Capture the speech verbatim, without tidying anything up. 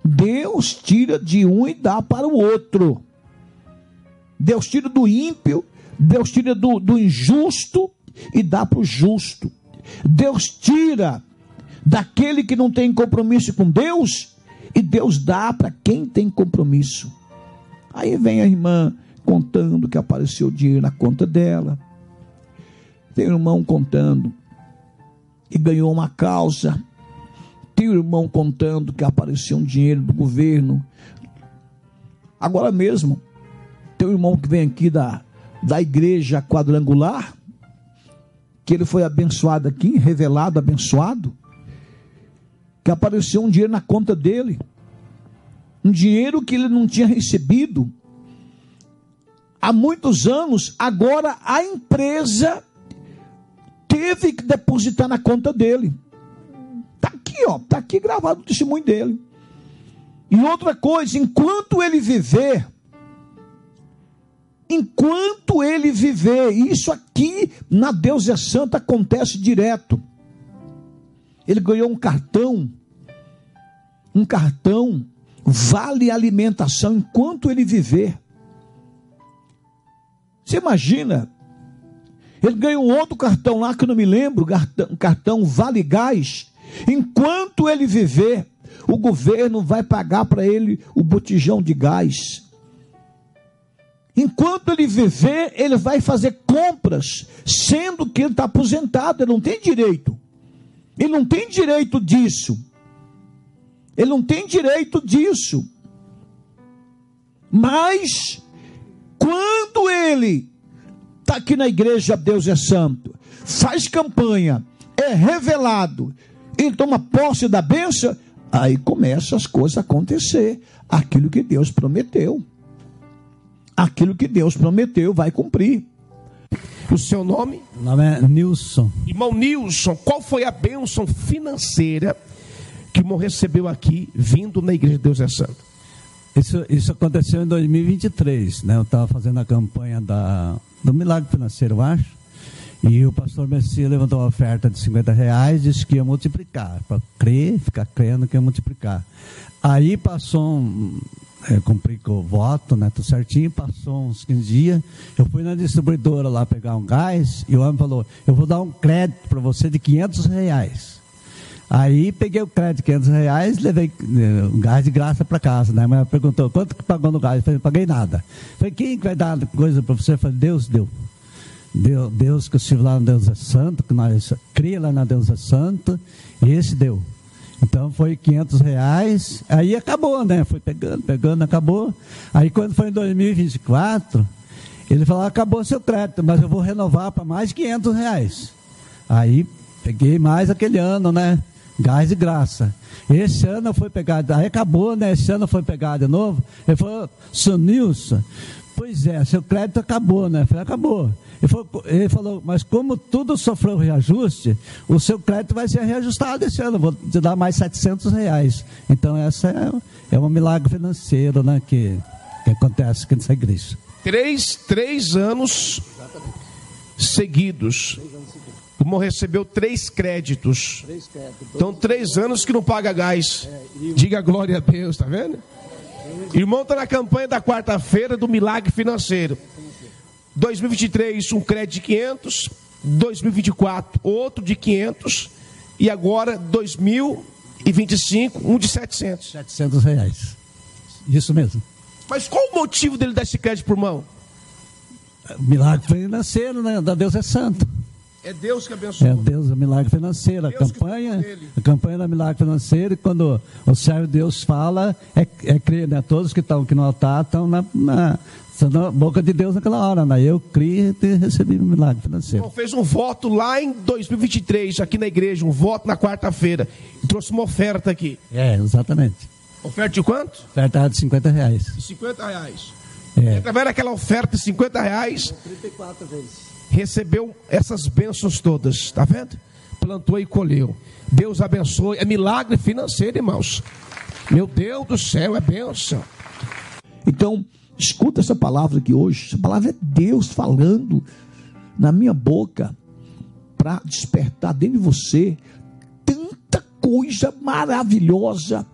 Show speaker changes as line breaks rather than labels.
Deus tira de um e dá para o outro. Deus tira do ímpio, Deus tira do, do injusto e dá para o justo. Deus tira daquele que não tem compromisso com Deus e Deus dá para quem tem compromisso. Aí vem a irmã contando que apareceu dinheiro na conta dela. Tem o irmão contando que ganhou uma causa. Tem o irmão contando que apareceu um dinheiro do governo. Agora mesmo, tem um irmão que vem aqui da, da igreja quadrangular, que ele foi abençoado aqui, revelado, abençoado, que apareceu um dinheiro na conta dele, um dinheiro que ele não tinha recebido há muitos anos. Agora a empresa teve que depositar na conta dele. Está aqui, ó, está aqui gravado o testemunho dele. E outra coisa, enquanto ele viver, enquanto ele viver, isso aqui na Deus é Santo acontece direto. Ele ganhou um cartão, um cartão vale alimentação enquanto ele viver. Você imagina? Ele ganhou um outro cartão lá que eu não me lembro, cartão, cartão vale gás. Enquanto ele viver, o governo vai pagar para ele o botijão de gás. Enquanto ele viver, ele vai fazer compras, sendo que ele está aposentado, ele não tem direito. Ele não tem direito disso. Ele não tem direito disso. Mas, quando ele está aqui na igreja Deus é Santo, faz campanha, é revelado, ele toma posse da bênção, aí começam as coisas a acontecer. Aquilo que Deus prometeu. Aquilo que Deus prometeu vai cumprir.
O seu nome?
O nome é Nilson.
Irmão Nilson, qual foi a bênção financeira que o irmão recebeu aqui, vindo na igreja de Deus é Santo?
Isso, isso aconteceu em dois mil e vinte e três, né? Eu estava fazendo a campanha da, do Milagre Financeiro, eu acho, e o pastor Messias levantou uma oferta de cinquenta reais, disse que ia multiplicar, para crer, ficar crendo que ia multiplicar. Aí passou um... Eu cumpri com o voto, né, tudo certinho, passou uns quinze dias, eu fui na distribuidora lá pegar um gás, e o homem falou, eu vou dar um crédito para você de quinhentos reais. Aí peguei o crédito de quinhentos reais, levei um gás de graça para casa, né, mas ela perguntou, quanto que pagou no gás? Eu falei, não paguei nada. Eu falei, quem que vai dar coisa para você? Eu falei, Deus deu. Deus, Deus que eu estive lá no Deus é Santo, que nós cria lá na Deus é Santo, e esse deu. Então foi quinhentos reais, aí acabou, né? Foi pegando, pegando, acabou. Aí quando foi em dois mil e vinte e quatro, ele falou, acabou seu crédito, mas eu vou renovar para mais quinhentos reais. Aí peguei mais aquele ano, né? Gás de graça. Esse ano foi pegado, aí acabou, né? Esse ano foi pegado de novo. Ele falou, seu Nilson, pois é, seu crédito acabou, né? Eu falei, acabou. Ele falou, ele falou, mas como tudo sofreu reajuste, o seu crédito vai ser reajustado esse ano, vou te dar mais setecentos reais. Então essa é, é um milagre financeiro, né, que, que acontece aqui nessa igreja.
Três, três anos seguidos. O irmão recebeu três créditos. Três créditos. Então, três anos que não paga gás. Diga glória a Deus, tá vendo? Irmão está na campanha da quarta-feira do milagre financeiro. dois mil e vinte e três, um crédito de quinhentos. dois mil e vinte e quatro, outro de quinhentos. E agora, dois mil e vinte e cinco, um de setecentos.
setecentos reais. Isso mesmo.
Mas qual o motivo dele dar esse crédito para o irmão?
Milagre financeiro, né? Da Deus é Santo.
É Deus que abençoa.
É Deus, é milagre financeiro. A campanha, a campanha da milagre financeiro, e quando o servo de Deus fala, é, é crer, né? Todos que estão aqui no altar estão na, na, na boca de Deus naquela hora, né? Eu criei e recebi um milagre financeiro.
Então, fez um voto lá em dois mil e vinte e três, aqui na igreja, um voto na quarta-feira. E trouxe uma oferta aqui.
É, exatamente.
Oferta de quanto?
Oferta de cinquenta reais.
De cinquenta reais.
É.
E através daquela oferta de cinquenta reais,
trinta e quatro vezes.
Recebeu essas bênçãos todas, tá vendo? Plantou e colheu. Deus abençoe. É milagre financeiro, irmãos. Meu Deus do céu, é bênção.
Então, escuta essa palavra aqui hoje. Essa palavra é Deus falando na minha boca para despertar dentro de você tanta coisa maravilhosa